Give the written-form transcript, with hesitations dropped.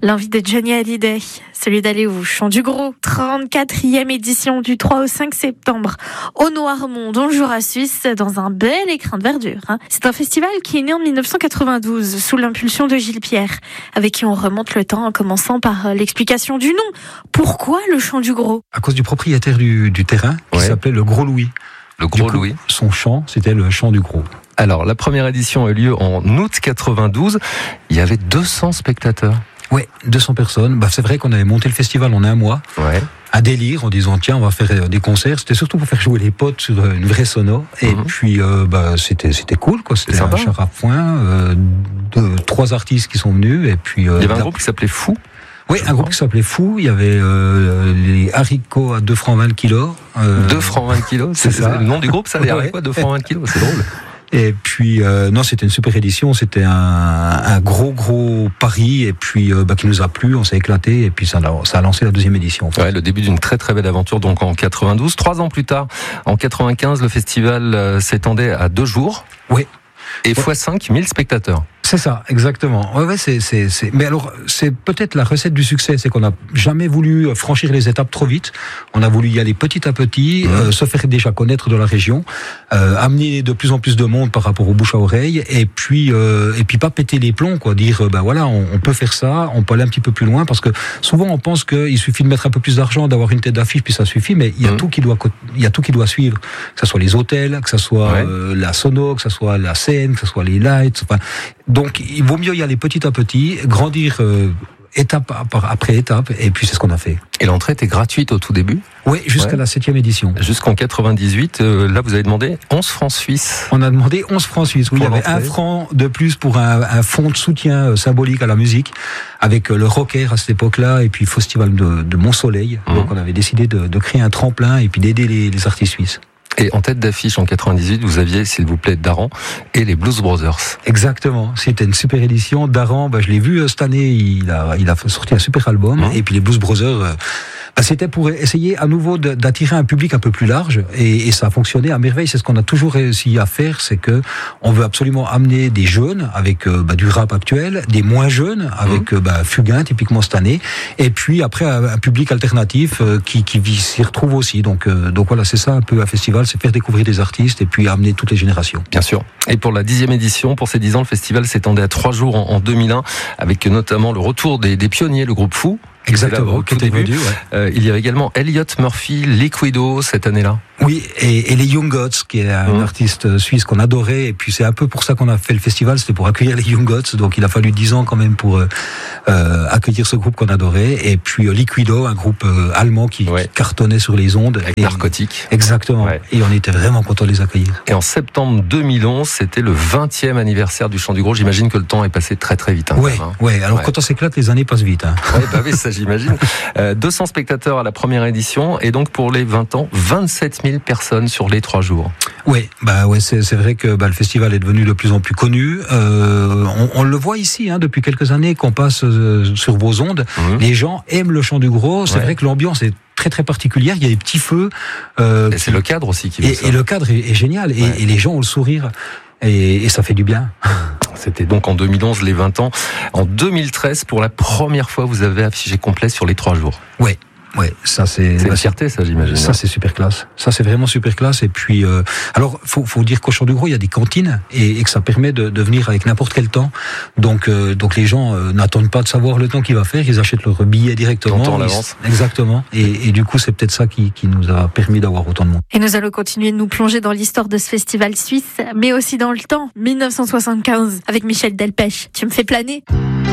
L'envie de Johnny Hallyday, celui d'aller au Chant du Gros, 34e édition du 3 au 5 septembre au Noirmont, dans le Jura suisse, dans un bel écrin de verdure. C'est un festival qui est né en 1992 sous l'impulsion de Gilles Pierre, avec qui on remonte le temps en commençant par l'explication du nom. Pourquoi le Chant du Gros ? À cause du propriétaire du terrain qui s'appelait le Gros Louis. Le Gros Louis. Son chant, c'était le Chant du Gros. Alors, la première édition a eu lieu en août 92. Il y avait 200 spectateurs. Ouais, 200 personnes. C'est vrai qu'on avait monté le festival en un mois. Ouais. À délire, en disant tiens, on va faire des concerts. C'était surtout pour faire jouer les potes sur une vraie sono. Et puis, c'était cool, quoi. C'était un char à point, 3 artistes qui sont venus. Et puis, il y avait un groupe qui s'appelait Fou. Oui, un groupe qui s'appelait Fou. Il y avait les haricots à 2 francs 20 kilos. 2 francs 20 kilos, c'est ça. Le nom du groupe, ça, les haricots, 2 francs 20 kilos, c'est drôle. Et puis, non, c'était une super édition. C'était un gros pari. Et puis, qui nous a plu. On s'est éclaté. Et puis, ça a lancé la 2e édition. En fait. Ouais, le début d'une très très belle aventure. Donc, en 92. 3 ans plus tard, en 95, le festival s'étendait à 2 jours. Oui. Et x5 1000 spectateurs. C'est ça, exactement. Ouais, Mais alors, c'est peut-être la recette du succès, c'est qu'on n'a jamais voulu franchir les étapes trop vite. On a voulu y aller petit à petit, se faire déjà connaître de la région, amener de plus en plus de monde par rapport au bouche à oreille, et puis pas péter les plombs, quoi. Dire, voilà, on peut faire ça, on peut aller un petit peu plus loin, parce que souvent on pense qu'il suffit de mettre un peu plus d'argent, d'avoir une tête d'affiche, puis ça suffit, mais il y a tout qui doit suivre. Que ce soit les hôtels, que ce soit la sono, que ce soit la scène, que ce soit les lights, enfin. Donc, il vaut mieux y aller petit à petit, grandir étape après étape, et puis c'est ce qu'on a fait. Et l'entrée était gratuite au tout début ? Oui, jusqu'à la 7e édition. Jusqu'en 98, là vous avez demandé 11 francs suisses. On a demandé 11 francs suisses, oui, il y avait 1 franc de plus pour un fonds de soutien symbolique à la musique, avec le Rocker à cette époque-là, et puis le Festival de Mont-Soleil. Donc on avait décidé de créer un tremplin, et puis d'aider les artistes suisses. Et en tête d'affiche en 98, vous aviez, s'il vous plaît, Daran et les Blues Brothers. Exactement. C'était une super édition. Daran, je l'ai vu cette année, il a sorti un super album. Et puis les Blues Brothers, c'était pour essayer à nouveau d'attirer un public un peu plus large. Et ça a fonctionné à merveille. C'est ce qu'on a toujours réussi à faire, c'est que on veut absolument amener des jeunes avec du rap actuel, des moins jeunes avec Fugain, typiquement cette année. Et puis après, un public alternatif qui s'y retrouve aussi. Donc voilà, c'est ça un peu un festival. C'est faire découvrir des artistes et puis amener toutes les générations. Bien sûr. Et pour la 10e édition, pour ces 10 ans, le festival s'étendait à 3 jours en 2001, avec notamment le retour des pionniers, le groupe Fou. Exactement, au tout début. Il y avait également Elliot Murphy, Liquido cette année-là. Oui, et les Young Gods, qui est un artiste suisse qu'on adorait, et puis c'est un peu pour ça qu'on a fait le festival, c'était pour accueillir les Young Gods, donc il a fallu 10 ans quand même pour accueillir ce groupe qu'on adorait, et puis Liquido, un groupe allemand qui cartonnait sur les ondes. Avec Narcotique. Exactement, et on était vraiment contents de les accueillir. Et en septembre 2011, c'était le 20e anniversaire du Chant du Gros, j'imagine que le temps est passé très très vite. Alors quand on s'éclate, les années passent vite. Oui, ça j'imagine. 200 spectateurs à la première édition, et donc pour les 20 ans, 27 000 personnes sur les 3 jours. C'est vrai que le festival est devenu de plus en plus connu. On le voit ici depuis quelques années qu'on passe sur vos ondes. Les gens aiment le Chant du Gros. C'est vrai que l'ambiance est très très particulière. Il y a des petits feux. Et c'est le cadre aussi qui veut ça. Et le cadre est génial. Et les gens ont le sourire. Et ça fait du bien. C'était donc en 2011, les 20 ans. En 2013, pour la première fois, vous avez affiché complet sur les 3 jours. Ouais, ça c'est une fierté, ça j'imagine. Ça c'est super classe. Ça c'est vraiment super classe. Et puis, alors faut dire qu'au Chant du Gros il y a des cantines et que ça permet de venir avec n'importe quel temps. Donc les gens n'attendent pas de savoir le temps qu'il va faire. Ils achètent leur billet directement. Longtemps à l'avance. Exactement. Et du coup c'est peut-être ça qui nous a permis d'avoir autant de monde. Et nous allons continuer de nous plonger dans l'histoire de ce festival suisse, mais aussi dans le temps, 1975, avec Michel Delpech. Tu me fais planer.